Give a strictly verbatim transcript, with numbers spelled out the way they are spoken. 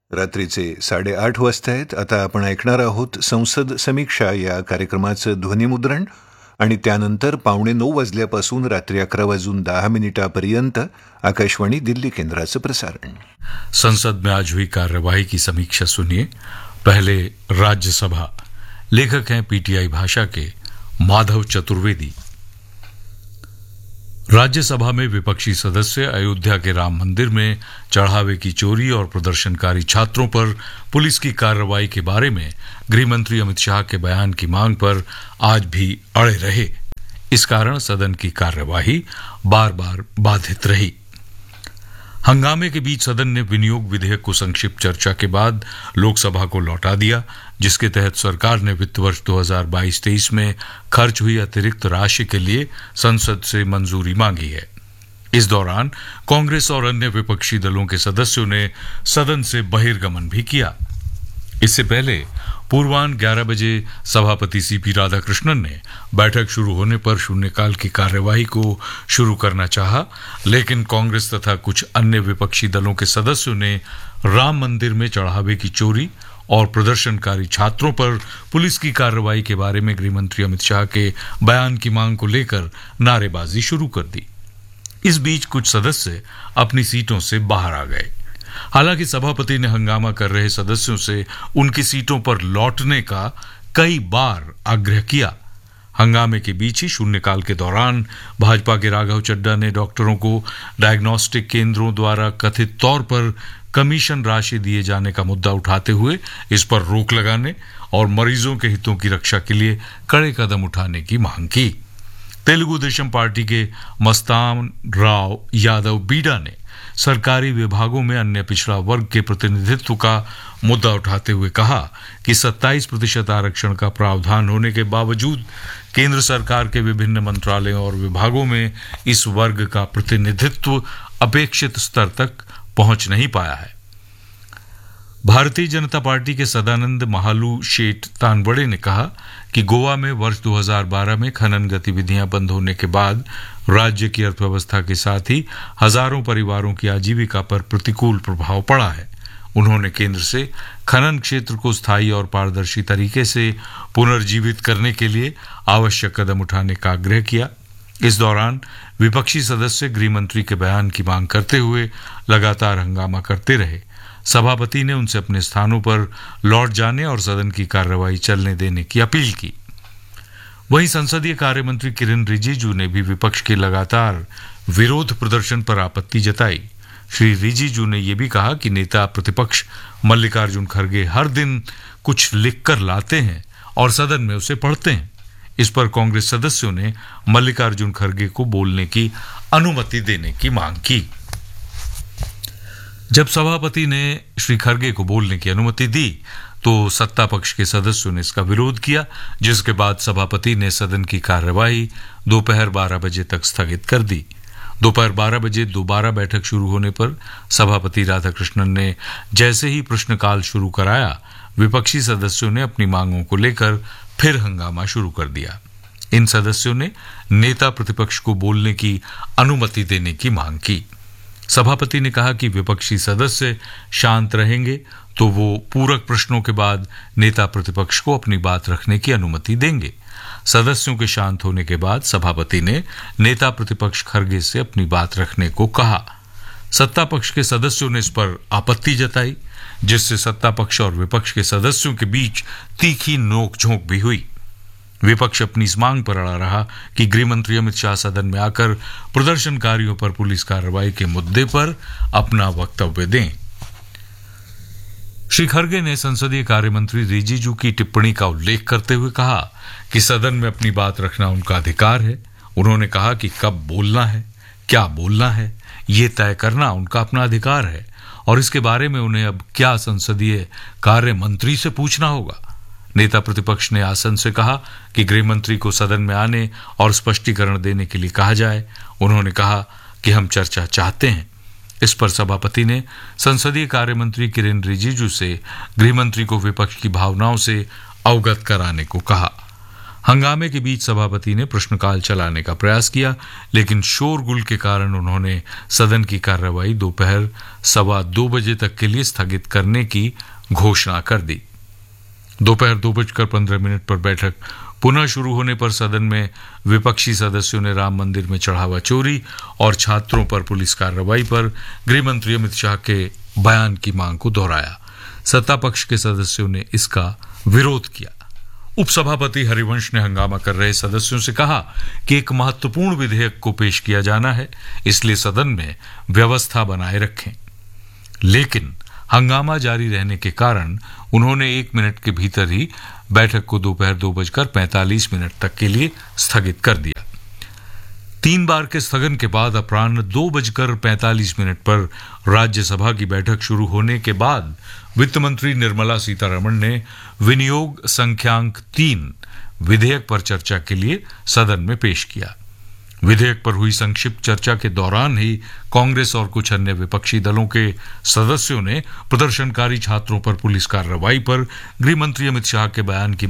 रात्रीचे साडेआठ वाजता आहेत. आता आपण ऐकणार आहोत संसद समीक्षा या कार्यक्रमाचं ध्वनिमुद्रण आणि त्यानंतर पावणे नऊ वाजल्यापासून रात्री अकरा वाजून दहा मिनिटापर्यंत आकाशवाणी दिल्ली केंद्राचं प्रसारण. संसद में आज हुई कार्यवाही की समीक्षा सुनिए. पहले राज्यसभा. लेखक हैं पीटीआई भाषा के माधव चतुर्वेदी. राज्यसभा में विपक्षी सदस्य अयोध्या के राम मंदिर में चढ़ावे की चोरी और प्रदर्शनकारी छात्रों पर पुलिस की कार्रवाई के बारे में गृहमंत्री अमित शाह के बयान की मांग पर आज भी अड़े रहे. इस कारण सदन की कार्यवाही बार बार बाधित रही. हंगामे के बीच सदन ने विनियोग विधेयक को संक्षिप्त चर्चा के बाद लोकसभा को लौटा दिया, जिसके तहत सरकार ने वित्त वर्ष दो हज़ार बाईस तेईस में खर्च हुई अतिरिक्त राशि के लिए संसद से मंजूरी मांगी है. इस दौरान कांग्रेस और अन्य विपक्षी दलों के सदस्यों ने सदन से बहिर्गमन भी किया. इससे पहले पूर्वाह्न ग्यारह बजे सभापति सीपी राधाकृष्णन ने बैठक शुरू होने पर शून्यकाल की कार्यवाही को शुरू करना चाहा, लेकिन कांग्रेस तथा कुछ अन्य विपक्षी दलों के सदस्यों ने राम मंदिर में चढ़ावे की चोरी और प्रदर्शनकारी छात्रों पर पुलिस की कार्रवाई के बारे में गृहमंत्री अमित शाह के बयान की मांग को लेकर नारेबाजी शुरू कर दी. इस बीच कुछ सदस्य अपनी सीटों से बाहर आ गए. हालांकि सभापति ने हंगामा कर रहे सदस्यों से उनकी सीटों पर लौटने का कई बार आग्रह किया. हंगामे के बीच ही शून्यकाल के दौरान भाजपा के राघव चड्ढा ने डॉक्टरों को डायग्नोस्टिक केंद्रों द्वारा कथित तौर पर कमीशन राशि दिए जाने का मुद्दा उठाते हुए इस पर रोक लगाने और मरीजों के हितों की रक्षा के लिए कड़े कदम उठाने की मांग की. तेलुगु देशम पार्टी के मस्तान राव यादव बीडा ने सरकारी विभागों में अन्य पिछड़ा वर्ग के प्रतिनिधित्व का मुद्दा उठाते हुए कहा कि सत्ताईस प्रतिशत आरक्षण का प्रावधान होने के बावजूद केंद्र सरकार के विभिन्न मंत्रालयों और विभागों में इस वर्ग का प्रतिनिधित्व अपेक्षित स्तर तक पहुंच नहीं पाया है. भारतीय जनता पार्टी के सदानंद महालू शेठ तानबड़े ने कहा कि गोवा में वर्ष दो हज़ार बारह में खनन गतिविधियां बंद होने के बाद राज्य की अर्थव्यवस्था के साथ ही हजारों परिवारों की आजीविका पर प्रतिकूल प्रभाव पड़ा है. उन्होंने केंद्र से खनन क्षेत्र को स्थायी और पारदर्शी तरीके से पुनर्जीवित करने के लिए आवश्यक कदम उठाने का आग्रह किया. इस दौरान विपक्षी सदस्य गृहमंत्री के बयान की मांग करते हुए लगातार हंगामा करते रहे. सभापति ने उनसे अपने स्थानों पर लौट जाने और सदन की कार्रवाई चलने देने की अपील की. वहीं संसदीय कार्य मंत्री किरेन रिजिजू ने भी विपक्ष के लगातार विरोध प्रदर्शन पर आपत्ति जताई. श्री रिजिजू ने यह भी कहा कि नेता प्रतिपक्ष मल्लिकार्जुन खड़गे हर दिन कुछ लिखकर लाते हैं और सदन में उसे पढ़ते हैं. इस पर कांग्रेस सदस्यों ने मल्लिकार्जुन खड़गे को बोलने की अनुमति देने की मांग की. जब सभापति ने श्री खड़गे को बोलने की अनुमति दी तो सत्ता पक्ष के सदस्यों ने इसका विरोध किया, जिसके बाद सभापति ने सदन की कार्यवाही दोपहर बारह बजे तक स्थगित कर दी. दोपहर बारह बजे दोबारा बैठक शुरू होने पर सभापति राधाकृष्णन ने जैसे ही प्रश्नकाल शुरू कराया, विपक्षी सदस्यों ने अपनी मांगों को लेकर फिर हंगामा शुरू कर दिया. इन सदस्यों ने नेता प्रतिपक्ष को बोलने की अनुमति देने की मांग की. सभापति ने कहा कि विपक्षी सदस्य शांत रहेंगे तो वो पूरक प्रश्नों के बाद नेता प्रतिपक्ष को अपनी बात रखने की अनुमति देंगे. सदस्यों के शांत होने के बाद सभापति ने नेता प्रतिपक्ष खड़गे से अपनी बात रखने को कहा. सत्ता पक्ष के सदस्यों ने इस पर आपत्ति जताई, जिससे सत्ता पक्ष और विपक्ष के सदस्यों के बीच तीखी नोकझोंक भी हुई. विपक्ष अपनी इस मांग पर अड़ा रहा कि गृहमंत्री अमित शाह सदन में आकर प्रदर्शनकारियों पर पुलिस कार्रवाई के मुद्दे पर अपना वक्तव्य दें. श्री खड़गे ने संसदीय कार्य मंत्री रिजिजू की टिप्पणी का उल्लेख करते हुए कहा कि सदन में अपनी बात रखना उनका अधिकार है. उन्होंने कहा कि कब बोलना है, क्या बोलना है, ये तय करना उनका अपना अधिकार है और इसके बारे में उन्हें अब क्या संसदीय कार्य मंत्री से पूछना होगा. नेता प्रतिपक्ष ने आसन से कहा कि गृहमंत्री को सदन में आने और स्पष्टीकरण देने के लिए कहा जाए. उन्होंने कहा कि हम चर्चा चाहते हैं. इस पर सभापति ने संसदीय कार्य मंत्री किरेन रिजिजू से गृहमंत्री को विपक्ष की भावनाओं से अवगत कराने को कहा. हंगामे के बीच सभापति ने प्रश्नकाल चलाने का प्रयास किया, लेकिन शोरगुल के कारण उन्होंने सदन की कार्रवाई दोपहर सवा दो बजे तक के लिए स्थगित करने की घोषणा कर दी। दोपहर दो बजकर पंद्रह मिनट पर बैठक पुनः शुरू होने पर सदन में विपक्षी सदस्यों ने राम मंदिर में चढ़ावा चोरी और छात्रों पर पुलिस कार्रवाई पर गृह मंत्री अमित शाह के बयान की मांग को दोहराया। सत्ता पक्ष के सदस्यों ने इसका विरोध किया। उपसभापति हरिवंश ने हंगामा कर रहे सदस्यों से कहा कि एक महत्वपूर्ण विधेयक को पेश किया जाना है, इसलिए सदन में व्यवस्था बनाए रखें। लेकिन हंगामा जारी रहने के कारण उन्होंने एक मिनट के भीतर ही बैठक को दोपहर दो बजकर पैंतालीस मिनट तक के लिए स्थगित कर दिया। तीन बार के स्थगन के बाद अपराह्न दो बजकर पैंतालीस मिनट पर राज्यसभा की बैठक शुरू होने के बाद वित्त मंत्री निर्मला सीतारमण ने विनियोग संख्यांक तीन विधेयक पर चर्चा के लिए सदन में पेश किया। विधेयक पर हुई संक्षिप्त चर्चा के दौरान ही कांग्रेस और कुछ अन्य विपक्षी दलों के सदस्यों ने प्रदर्शनकारी छात्रों पर पुलिस कार्रवाई पर गृह मंत्री अमित शाह के बयान की